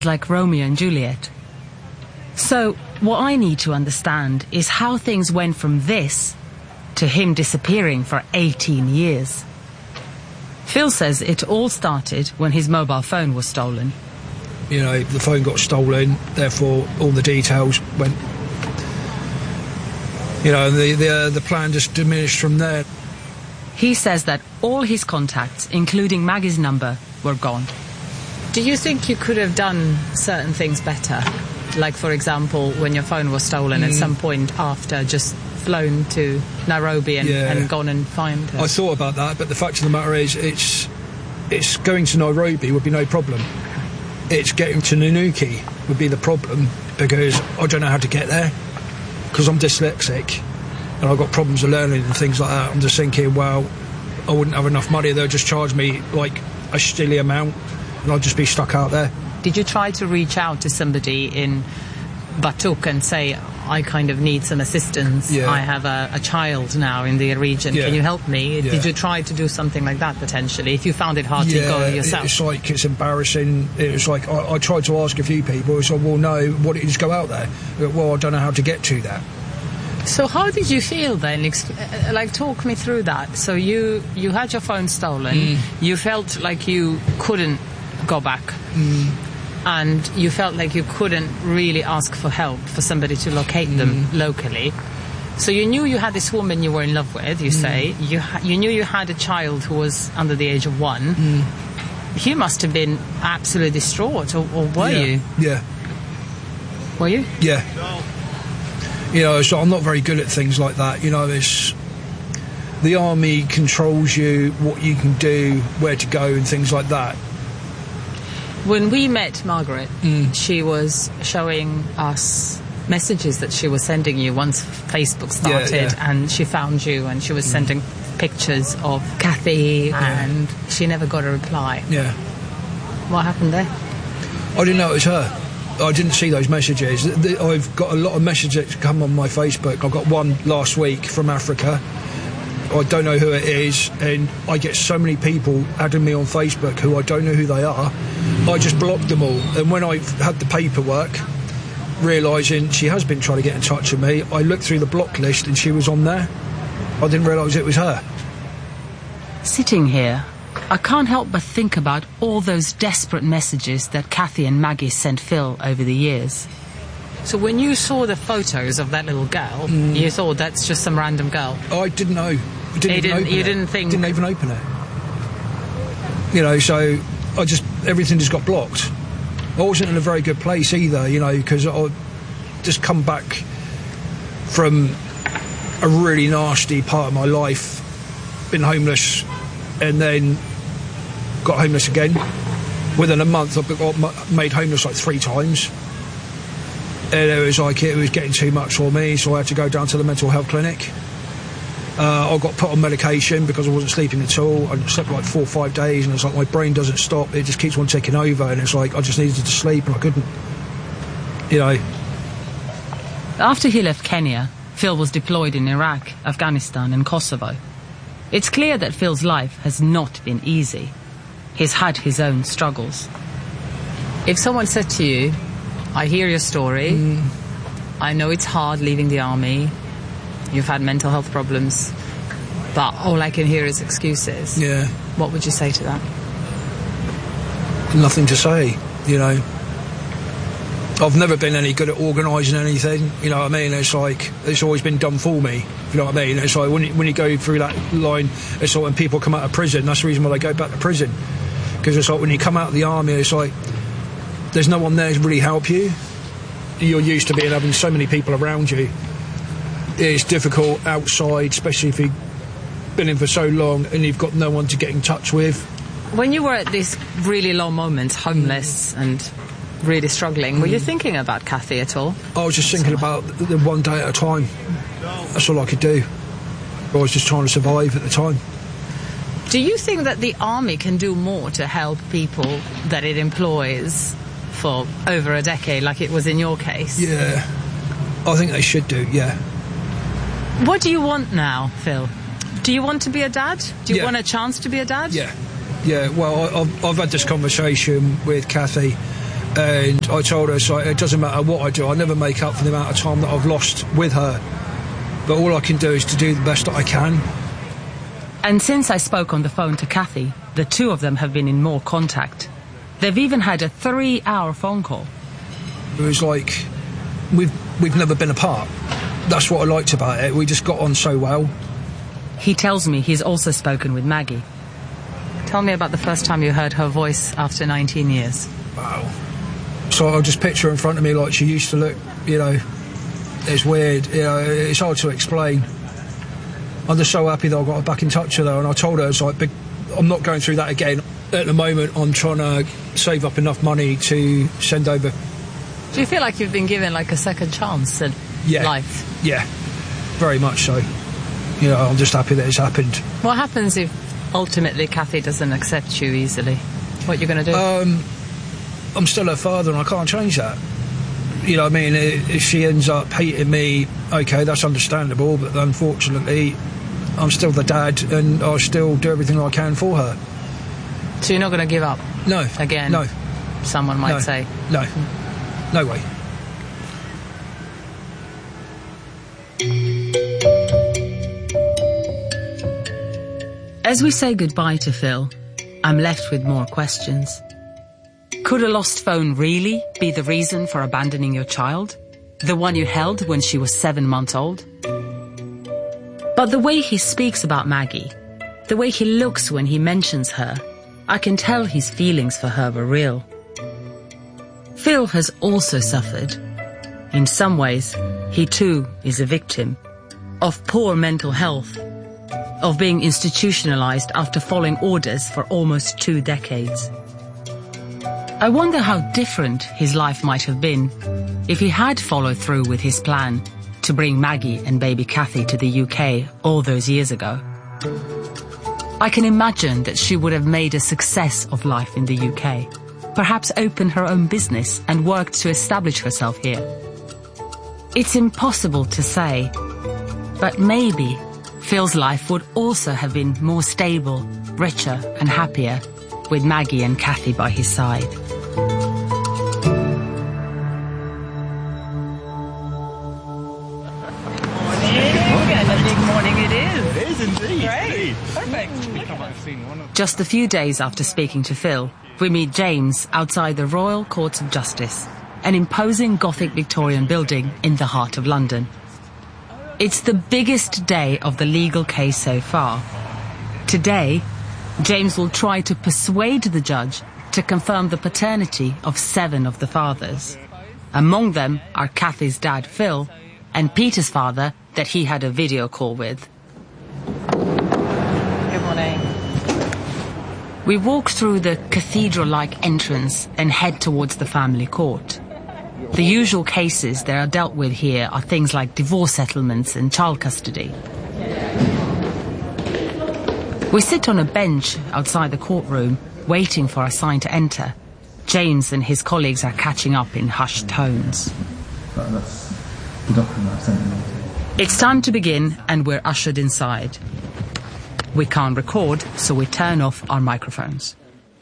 like Romeo and Juliet. So, what I need to understand is how things went from this to him disappearing for 18 years. Phil says it all started when his mobile phone was stolen. You know, the phone got stolen, therefore all the details went... You know, the plan just diminished from there. He says that all his contacts, including Maggie's number, were gone. Do you think you could have done certain things better? Like, for example, when your phone was stolen at some point after, just flown to Nairobi and gone and find her? I thought about that, but the fact of the matter is it's going to Nairobi would be no problem. It's getting to Nanyuki would be the problem, because I don't know how to get there, because I'm dyslexic and I've got problems with learning and things like that. I'm just thinking, well, I wouldn't have enough money. They'll just charge me like a silly amount and I'll just be stuck out there. Did you try to reach out to somebody in Batuk and say, I kind of need some assistance? I have a child now in the region. Can you help me? Did you try to do something like that potentially, if you found it hard to go yourself? It's like, it's embarrassing. It was like, I tried to ask a few people. It's like, well, no, why don't you just go out there? Well, I don't know how to get to that. So how did you feel then? Like, talk me through that. So you had your phone stolen. You felt like you couldn't go back. And you felt like you couldn't really ask for help, for somebody to locate them locally. So you knew you had this woman you were in love with, you say. You knew you had a child who was under the age of 1. You must have been absolutely distraught, or were you? Yeah. Were you? Yeah. You know, so I'm not very good at things like that. You know, the army controls you, what you can do, where to go and things like that. When we met Margaret, she was showing us messages that she was sending you once Facebook started, and she found you, and she was sending pictures of Kathy, and she never got a reply. Yeah. What happened there? I didn't know it was her. I didn't see those messages. I've got a lot of messages that come on my Facebook. I got one last week from Africa. I don't know who it is, and I get so many people adding me on Facebook who I don't know who they are. I just blocked them all. And when I had the paperwork, realising she has been trying to get in touch with me, I looked through the block list and she was on there. I didn't realise it was her. Sitting here, I can't help but think about all those desperate messages that Kathy and Maggie sent Phil over the years. So when you saw the photos of that little girl, you thought that's just some random girl? I didn't know. You didn't think... Didn't even open it. You know, so everything just got blocked. I wasn't in a very good place either, you know, because I just come back from a really nasty part of my life, been homeless, and then got homeless again. Within a month, I got made homeless like 3 times. And it was getting too much for me, so I had to go down to the mental health clinic. I got put on medication because I wasn't sleeping at all. I slept like 4 or 5 days, and it's like my brain doesn't stop. It just keeps on ticking over, and it's like I just needed to sleep, and I couldn't, you know. After he left Kenya, Phil was deployed in Iraq, Afghanistan and Kosovo. It's clear that Phil's life has not been easy. He's had his own struggles. If someone said to you, I hear your story, I know it's hard leaving the army, you've had mental health problems, but all I can hear is excuses. Yeah. What would you say to that? Nothing to say, you know. I've never been any good at organising anything, you know what I mean? It's like, it's always been done for me, you know what I mean? It's like, when you go through that line, it's like when people come out of prison, that's the reason why they go back to prison. Because it's like when you come out of the army, it's like, there's no one there to really help you. You're used to having so many people around you. It's difficult outside, especially if you've been in for so long and you've got no one to get in touch with. When you were at this really low moment, homeless and really struggling, were you thinking about Kathy at all? I was just thinking about the one day at a time. That's all I could do. I was just trying to survive at the time. Do you think that the army can do more to help people that it employs for over a decade, like it was in your case? Yeah, I think they should do, yeah. What do you want now, Phil? Do you want to be a dad? Do you want a chance to be a dad? Yeah, well, I've had this conversation with Kathy, And I told her, so it doesn't matter what I do, I never make up for the amount of time that I've lost with her. But all I can do is to do the best that I can. And since I spoke on the phone to Kathy, the two of them have been in more contact. They've even had a 3-hour phone call. It was like, we've never been apart. That's what I liked about it. We just got on so well. He tells me he's also spoken with Maggie. Tell me about the first time you heard her voice after 19 years. Wow. So I just picture her in front of me like she used to look, you know. It's weird, you know, it's hard to explain. I'm just so happy that I got back in touch with her, and I told her, it's like, I'm not going through that again. At the moment, I'm trying to save up enough money to send over. Do you feel like you've been given like a second chance at life? Yeah, very much so. You know, I'm just happy that it's happened. What happens if ultimately Kathy doesn't accept you easily? What are you going to do? I'm still her father and I can't change that. You know what I mean? If she ends up hating me, okay, that's understandable, but unfortunately, I'm still the dad and I'll still do everything I can for her. So you're not going to give up? No. Again? No. Someone might say? No. No way. As we say goodbye to Phil, I'm left with more questions. Could a lost phone really be the reason for abandoning your child? The one you held when she was 7 months old? But the way he speaks about Maggie, the way he looks when he mentions her, I can tell his feelings for her were real. Phil has also suffered. In some ways, he too is a victim of poor mental health, of being institutionalized after following orders for almost 2 decades. I wonder how different his life might have been if he had followed through with his plan to bring Maggie and baby Kathy to the UK all those years ago. I can imagine that she would have made a success of life in the UK, perhaps opened her own business and worked to establish herself here. It's impossible to say, but maybe Phil's life would also have been more stable, richer and happier with Maggie and Kathy by his side. Just a few days after speaking to Phil, we meet James outside the Royal Courts of Justice, an imposing Gothic Victorian building in the heart of London. It's the biggest day of the legal case so far. Today, James will try to persuade the judge to confirm the paternity of 7 of the fathers. Among them are Kathy's dad, Phil, and Peter's father that he had a video call with. Good morning. We walk through the cathedral-like entrance and head towards the family court. The usual cases that are dealt with here are things like divorce settlements and child custody. We sit on a bench outside the courtroom, waiting for our sign to enter. James and his colleagues are catching up in hushed tones. That's the document I've sent you. It's time to begin, and we're ushered inside. We can't record, so we turn off our microphones.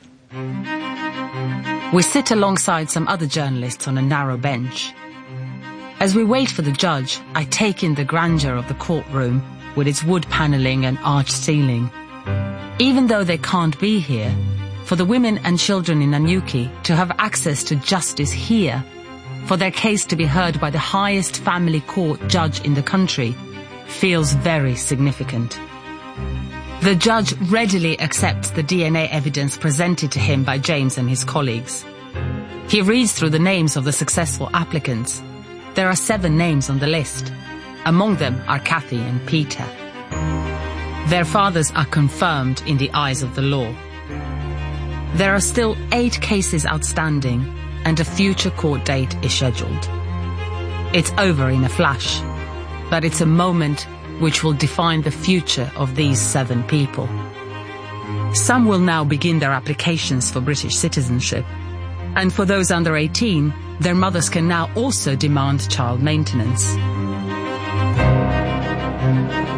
We sit alongside some other journalists on a narrow bench. As we wait for the judge, I take in the grandeur of the courtroom with its wood panelling and arched ceiling. Even though they can't be here, for the women and children in Nanyuki to have access to justice here, for their case to be heard by the highest family court judge in the country, feels very significant. The judge readily accepts the DNA evidence presented to him by James and his colleagues. He reads through the names of the successful applicants. There are 7 names on the list. Among them are Kathy and Peter. Their fathers are confirmed in the eyes of the law. There are still 8 cases outstanding, and a future court date is scheduled. It's over in a flash, but it's a moment which will define the future of these 7 people. Some will now begin their applications for British citizenship, and for those under 18, their mothers can now also demand child maintenance.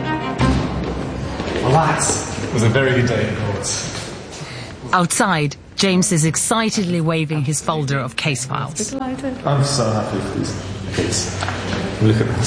Well, that was a very good day in court. Outside, James is excitedly waving his folder of case files. I'm so happy with these kids. Look at that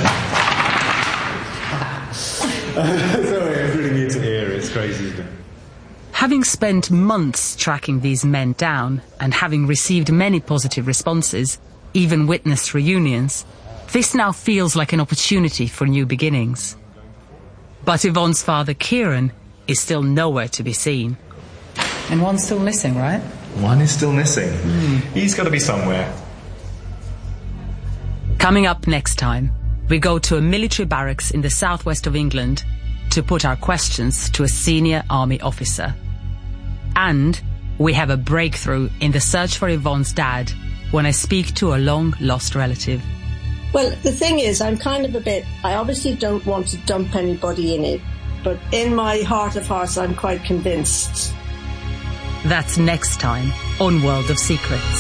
7. Sorry, it's really new to hear. It's crazy, isn't it? Having spent months tracking these men down and having received many positive responses, even witnessed reunions, this now feels like an opportunity for new beginnings. But Yvonne's father, Kieran, is still nowhere to be seen. And one's still missing, right? One is still missing. He's got to be somewhere. Coming up next time, we go to a military barracks in the southwest of England to put our questions to a senior army officer. And we have a breakthrough in the search for Yvonne's dad when I speak to a long-lost relative. Well, the thing is, I'm kind of I obviously don't want to dump anybody in it, but in my heart of hearts, I'm quite convinced. That's next time on World of Secrets.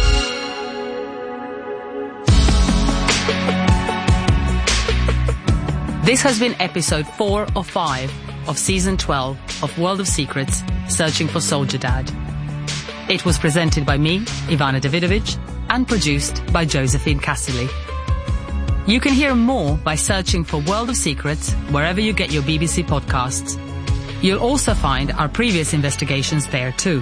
This has been episode 4 of 5 of season 12 of World of Secrets, Searching for Soldier Dad. It was presented by me, Ivana Davidovich, and produced by Josephine Cassidy. You can hear more by searching for World of Secrets wherever you get your BBC podcasts. You'll also find our previous investigations there too.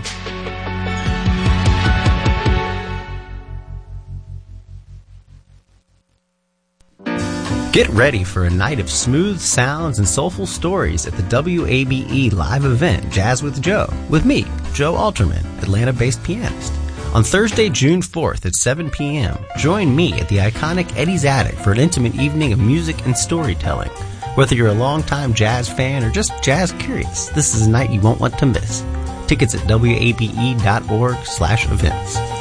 Get ready for a night of smooth sounds and soulful stories at the WABE live event Jazz with Joe, with me, Joe Alterman, Atlanta-based pianist. On Thursday, June 4th at 7 p.m., join me at the iconic Eddie's Attic for an intimate evening of music and storytelling. Whether you're a longtime jazz fan or just jazz curious, this is a night you won't want to miss. Tickets at wabe.org/events.